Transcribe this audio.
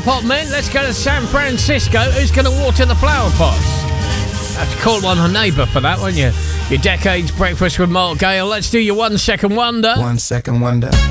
pot mint. Let's go to San Francisco. Who's going to water the flower pots? Have to call on her neighbour for that, won't you? Your Decades Breakfast with Mark Gale. Let's do your 1 second wonder. 1 second wonder.